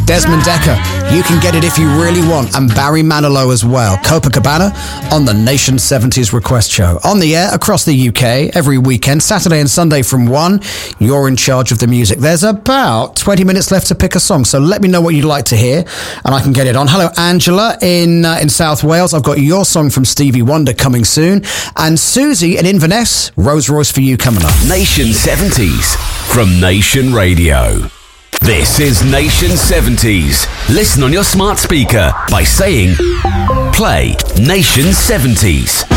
Desmond Dekker, You Can Get It If You Really Want, and Barry Manilow as well. Copacabana on the Nation 70s Request Show. On the air across the UK every weekend, Saturday and Sunday from 1. You're in charge of the music. There's about 20 minutes left to pick a song, so let me know what you'd like to hear and I can get it on. Hello, Angela in South Wales. I've got your song from Stevie Wonder coming soon. And Susie in Inverness, Rolls Royce for you coming up. Nation 70s from Nation Radio. This is Nation 70s. Listen on your smart speaker by saying, play Nation 70s.